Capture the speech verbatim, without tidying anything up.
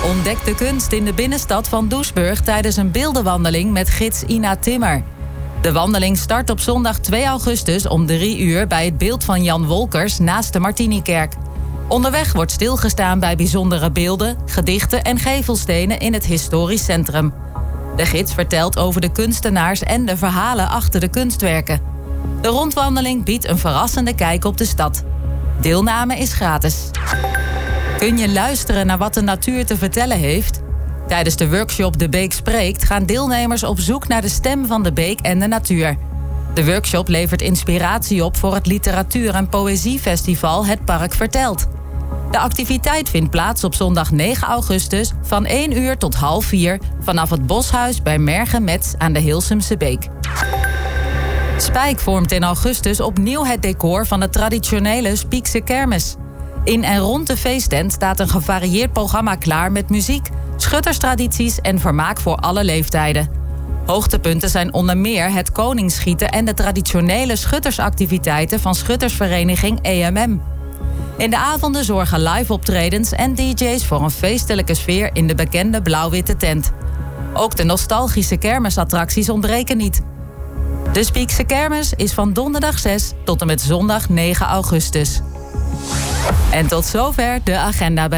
Ontdek de kunst in de binnenstad van Doesburg tijdens een beeldenwandeling met gids Ina Timmer. De wandeling start op zondag twee augustus om drie uur bij het beeld van Jan Wolkers naast de Martinikerk. Onderweg wordt stilgestaan bij bijzondere beelden, gedichten en gevelstenen in het historisch centrum. De gids vertelt over de kunstenaars en de verhalen achter de kunstwerken. De rondwandeling biedt een verrassende kijk op de stad. Deelname is gratis. Kun je luisteren naar wat de natuur te vertellen heeft? Tijdens de workshop De Beek Spreekt gaan deelnemers op zoek naar de stem van de beek en de natuur. De workshop levert inspiratie op voor het literatuur- en poëziefestival Het Park Vertelt. De activiteit vindt plaats op zondag negen augustus van één uur tot half vier vanaf het Boshuis bij Mergenmetz aan de Heelsumse Beek. Spijk vormt in augustus opnieuw het decor van de traditionele Spiekse kermis. In en rond de feesttent staat een gevarieerd programma klaar met muziek, schutterstradities en vermaak voor alle leeftijden. Hoogtepunten zijn onder meer het koningsschieten en de traditionele schuttersactiviteiten van schuttersvereniging E M M. In de avonden zorgen live optredens en D J's voor een feestelijke sfeer in de bekende blauw-witte tent. Ook de nostalgische kermisattracties ontbreken niet. De Spiekse kermis is van donderdag zes tot en met zondag negen augustus. En tot zover de agenda.